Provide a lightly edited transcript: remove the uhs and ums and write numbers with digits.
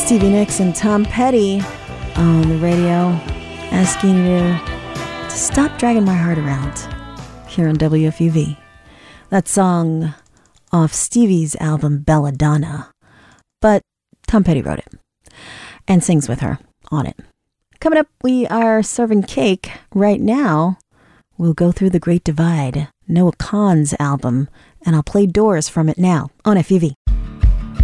Stevie Nicks and Tom Petty on the radio, asking you to stop dragging my heart around here on WFUV. That song off Stevie's album Belladonna, but Tom Petty wrote it and sings with her on it. Coming up, we are serving cake. Right now, we'll go through The Great Divide, Noah Kahan's album, and I'll play Doors from it now on FUV.